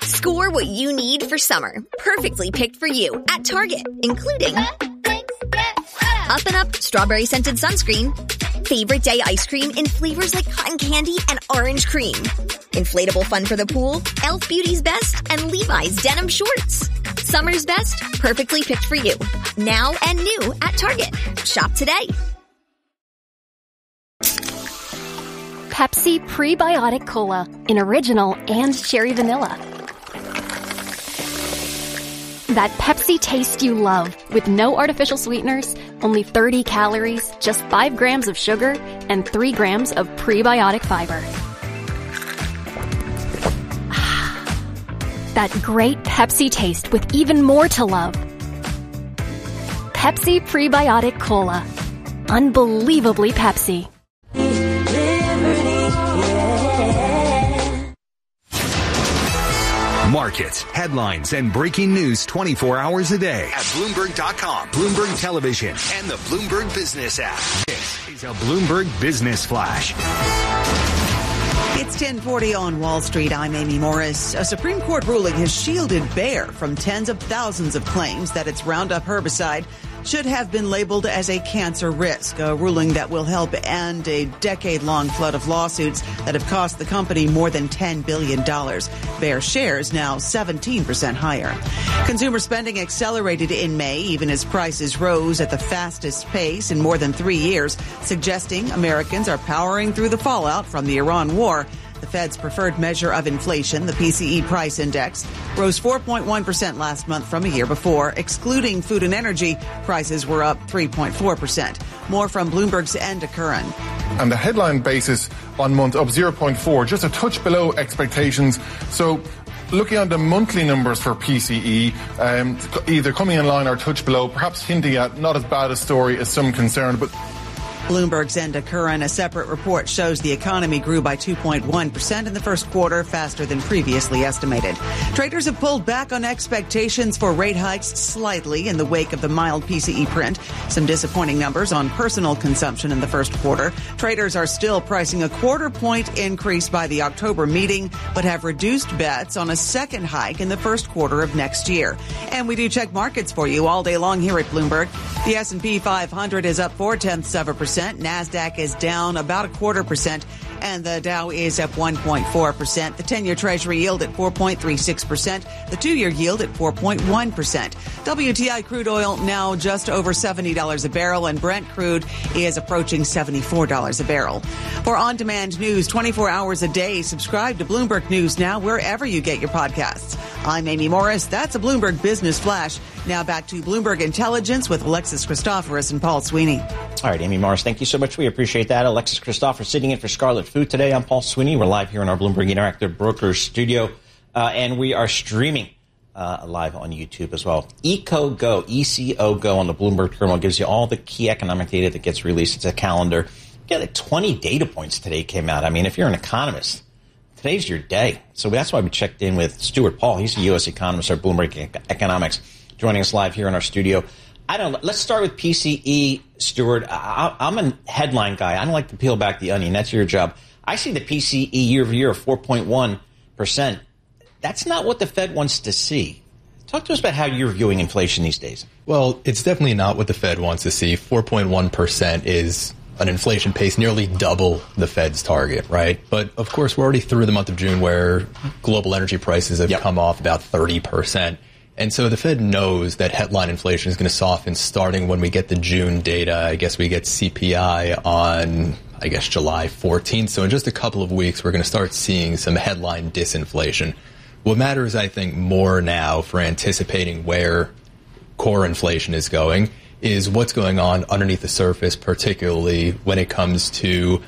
Score what you need for summer. Perfectly picked for you at Target, including Up and Up Strawberry Scented Sunscreen, Favorite Day Ice Cream in flavors like cotton candy and orange cream, inflatable fun for the pool, Elf Beauty's Best, and Levi's Denim Shorts. Summer's best, perfectly picked for you. Now and new at Target. Shop today. Pepsi Prebiotic Cola in original and cherry vanilla. That Pepsi taste you love with no artificial sweeteners, only 30 calories, just 5 grams of sugar, and 3 grams of prebiotic fiber. That great Pepsi taste with even more to love. Pepsi Prebiotic Cola. Unbelievably Pepsi. Markets, headlines, and breaking news 24 hours a day at Bloomberg.com, Bloomberg Television, and the Bloomberg Business app. This is a Bloomberg Business Flash. It's 10:40 on Wall Street. I'm Amy Morris. A Supreme Court ruling has shielded Bayer from tens of thousands of claims that its Roundup herbicide should have been labeled as a cancer risk, a ruling that will help end a decade-long flood of lawsuits that have cost the company more than $10 billion. Bayer shares now 17% higher. Consumer spending accelerated in May, even as prices rose at the fastest pace in more than 3 years, suggesting Americans are powering through the fallout from the Iran war. The Fed's preferred measure of inflation, the PCE price index, rose 4.1% last month from a year before. Excluding food and energy, prices were up 3.4%. More from Bloomberg's Enda Curran. And the headline basis on month up 0.4, just a touch below expectations. So looking at the monthly numbers for PCE, either coming in line or touch below, perhaps hinting at not as bad a story as some concerned, but Bloomberg's Enda Curran, a separate report shows the economy grew by 2.1% in the first quarter, faster than previously estimated. Traders have pulled back on expectations for rate hikes slightly in the wake of the mild PCE print. Some disappointing numbers on personal consumption in the first quarter. Traders are still pricing a quarter-point increase by the October meeting, but have reduced bets on a second hike in the first quarter of next year. And we do check markets for you all day long here at Bloomberg. The S&P 500 is up 0.4%. NASDAQ is down about 0.25%, and the Dow is up 1.4%. The 10-year Treasury yield at 4.36%. The 2-year yield at 4.1%. WTI crude oil now just over $70 a barrel, and Brent crude is approaching $74 a barrel. For on-demand news 24 hours a day, subscribe to Bloomberg News Now wherever you get your podcasts. I'm Amy Morris. That's a Bloomberg Business Flash. Now back to Bloomberg Intelligence with Alexis Christoforous and Paul Sweeney. All right, Amy Morris, thank you so much. We appreciate that. Alexis Christoforous sitting in for Scarlet Food today. I'm Paul Sweeney. We're live here in our Bloomberg Interactive Brokers studio, and we are streaming live on YouTube as well. EcoGo, ECO Go on the Bloomberg terminal gives you all the key economic data that gets released. It's a calendar. Yeah, like 20 data points today came out. I mean, if you're an economist, today's your day. So that's why we checked in with Stuart Paul. He's a U.S. economist at Bloomberg Economics, joining us live here in our studio. Let's start with PCE, Stuart. I'm a headline guy. I don't like to peel back the onion. That's your job. I see the PCE year over year of 4.1%. That's not what the Fed wants to see. Talk to us about how you're viewing inflation these days. Well, it's definitely not what the Fed wants to see. 4.1% is an inflation pace nearly double the Fed's target, right? But, of course, we're already through the month of June where global energy prices have come off about 30%. And so the Fed knows that headline inflation is going to soften starting when we get the June data. I guess we get CPI on, July 14th. So in just a couple of weeks, we're going to start seeing some headline disinflation. What matters, I think, more now for anticipating where core inflation is going is what's going on underneath the surface, particularly when it comes to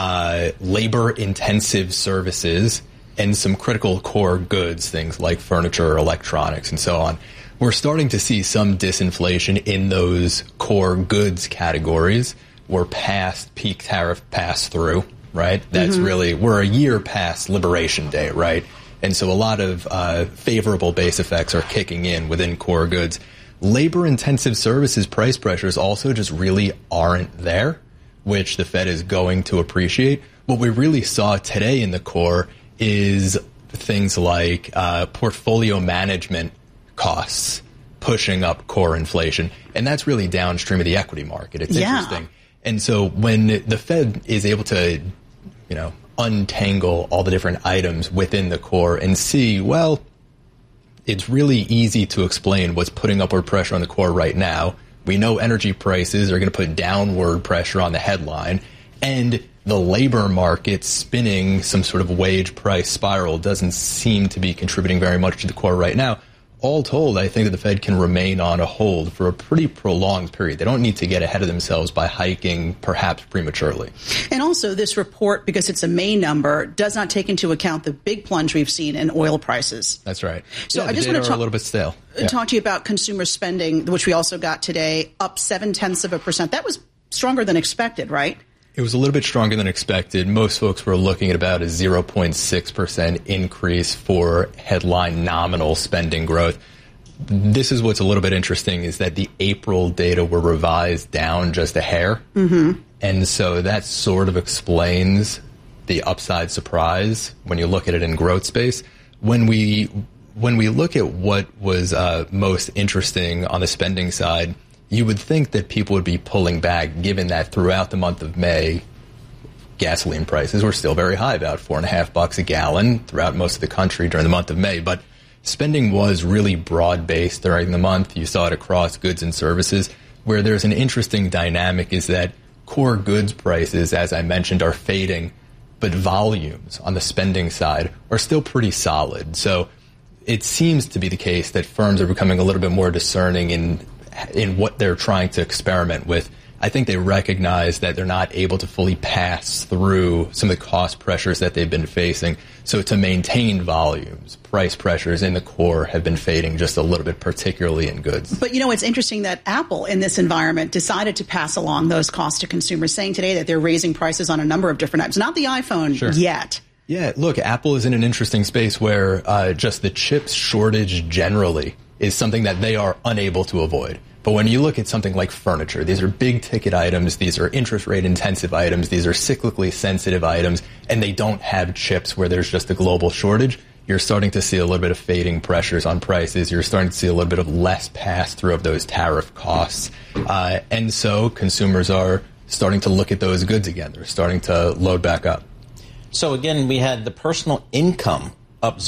labor-intensive services and some critical core goods, things like furniture, electronics, and so on. We're starting to see some disinflation in those core goods categories. We're past peak tariff pass-through, right? That's really, we're a year past Liberation Day, right? And so a lot of favorable base effects are kicking in within core goods. Labor-intensive services price pressures also just really aren't there, which the Fed is going to appreciate. What we really saw today in the core is things like portfolio management costs pushing up core inflation. And that's really downstream of the equity market. It's interesting. And so when the Fed is able to, untangle all the different items within the core and see, well, it's really easy to explain what's putting upward pressure on the core right now. We know energy prices are going to put downward pressure on the headline, and the labor market spinning some sort of wage price spiral doesn't seem to be contributing very much to the core right now. All told, I think that the Fed can remain on a hold for a pretty prolonged period. They don't need to get ahead of themselves by hiking perhaps prematurely. And also this report, because it's a May number, does not take into account the big plunge we've seen in oil prices. That's right. So I just want to a little bit stale. Talk to you about consumer spending, which we also got today, up 0.7%. That was stronger than expected, right? It was a little bit stronger than expected. Most folks were looking at about a 0.6% increase for headline nominal spending growth. This is what's a little bit interesting is that the April data were revised down just a hair. Mm-hmm. And so that sort of explains the upside surprise when you look at it in growth space. When we look at what was most interesting on the spending side, you would think that people would be pulling back, given that throughout the month of May, gasoline prices were still very high, about $4.50 a gallon throughout most of the country during the month of May. But spending was really broad-based during the month. You saw it across goods and services. Where there's an interesting dynamic is that core goods prices, as I mentioned, are fading, but volumes on the spending side are still pretty solid. So it seems to be the case that firms are becoming a little bit more discerning in what they're trying to experiment with. I think they recognize that they're not able to fully pass through some of the cost pressures that they've been facing. So to maintain volumes, price pressures in the core have been fading just a little bit, particularly in goods. But, it's interesting that Apple in this environment decided to pass along those costs to consumers, saying today that they're raising prices on a number of different items. Not the iPhone yet. Yeah, look, Apple is in an interesting space where just the chips shortage generally is something that they are unable to avoid. But when you look at something like furniture, these are big ticket items, these are interest rate intensive items, these are cyclically sensitive items, and they don't have chips where there's just a global shortage. You're starting to see a little bit of fading pressures on prices. You're starting to see a little bit of less pass through of those tariff costs. And so consumers are starting to look at those goods again. They're starting to load back up. So again, we had the personal income up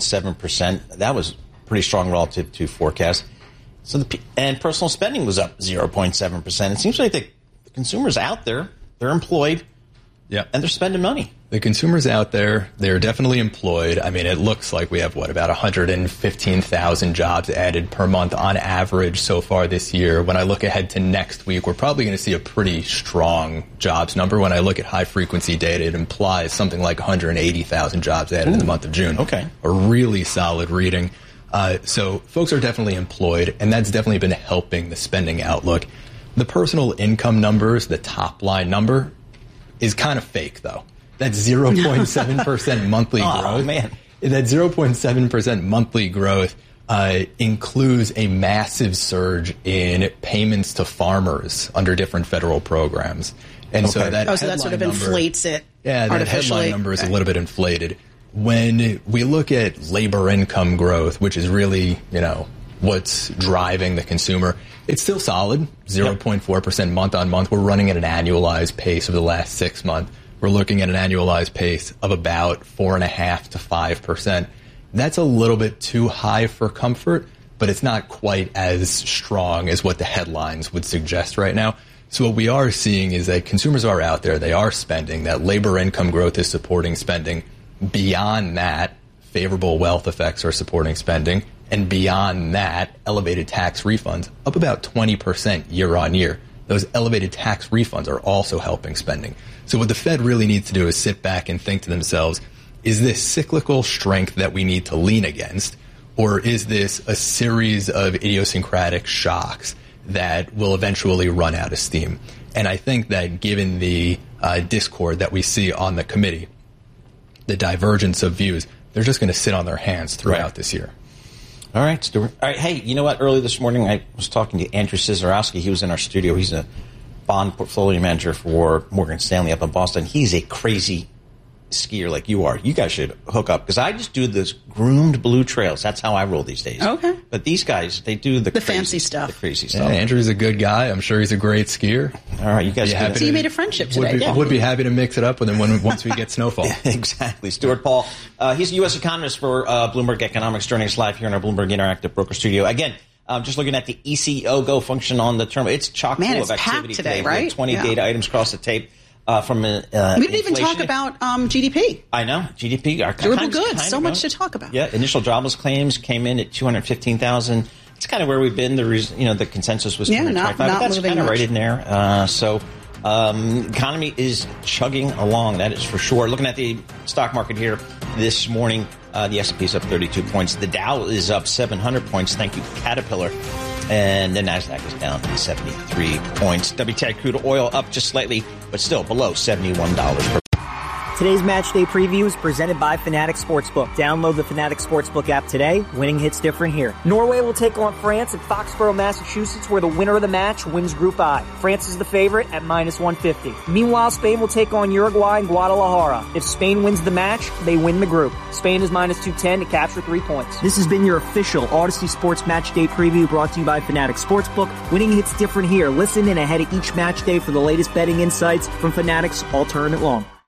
0.7%. That was pretty strong relative to forecast. So and personal spending was up 0.7%. It seems like the consumers out there, they're employed, and they're spending money. The consumers out there, they're definitely employed. I mean, it looks like we have, about 115,000 jobs added per month on average so far this year. When I look ahead to next week, we're probably going to see a pretty strong jobs number. When I look at high-frequency data, it implies something like 180,000 jobs added in the month of June. Okay. A really solid reading. So folks are definitely employed, and that's definitely been helping the spending outlook. The personal income numbers, the top line number, is kind of fake, though. That's 0.7% monthly growth. Oh, man. That 0.7% monthly growth includes a massive surge in payments to farmers under different federal programs. And so that sort of inflates it. Yeah, that headline number is a little bit inflated. When we look at labor income growth, which is really, what's driving the consumer, it's still solid, 0.4% month on month. We're running at an annualized pace over the last 6 months. We're looking at an annualized pace of about 4.5% to 5%. That's a little bit too high for comfort, but it's not quite as strong as what the headlines would suggest right now. So what we are seeing is that consumers are out there, they are spending, that labor income growth is supporting spending. Beyond that, favorable wealth effects are supporting spending. And beyond that, elevated tax refunds up about 20% year on year. Those elevated tax refunds are also helping spending. So what the Fed really needs to do is sit back and think to themselves, is this cyclical strength that we need to lean against? Or is this a series of idiosyncratic shocks that will eventually run out of steam? And I think that given the discord that we see on the committee, the divergence of views, they're just going to sit on their hands throughout this year. All right, Stuart. All right, hey, you know what? Early this morning, I was talking to Andrew Cizarowski. He was in our studio. He's a bond portfolio manager for Morgan Stanley up in Boston. He's a crazy skier like you are, you guys should hook up, because I just do this groomed blue trails. That's how I roll these days. Okay. But these guys, they do the fancy stuff. The crazy stuff. Yeah, Andrew's a good guy. I'm sure he's a great skier. All right, you guys. So you made a friendship today. Would be happy to mix it up with him once we get snowfall. Exactly. Stuart Paul, he's a U.S. economist for Bloomberg Economics, joining us live here in our Bloomberg Interactive Broker Studio. Again, just looking at the ECO Function on the terminal, it's chock full of activity today, right? 20 data items across the tape. From we didn't even talk about GDP. I know GDP. Durable goods. So much to talk about. Yeah, initial jobless claims came in at 215,000. It's kind of where we've been. The consensus was 225, but that's kind of right in there. So economy is chugging along. That is for sure. Looking at the stock market here this morning, the S&P is up 32 points. The Dow is up 700 points. Thank you, Caterpillar. And the NASDAQ is down 73 points. WTI crude oil up just slightly, but still below $71 per. Today's match day preview is presented by Fanatics Sportsbook. Download the Fanatics Sportsbook app today. Winning hits different here. Norway will take on France at Foxborough, Massachusetts, where the winner of the match wins Group I. France is the favorite at -150. Meanwhile, Spain will take on Uruguay in Guadalajara. If Spain wins the match, they win the group. Spain is -210 to capture 3 points. This has been your official Odyssey Sports Match Day preview brought to you by Fanatics Sportsbook. Winning hits different here. Listen in ahead of each match day for the latest betting insights from Fanatics all tournament long.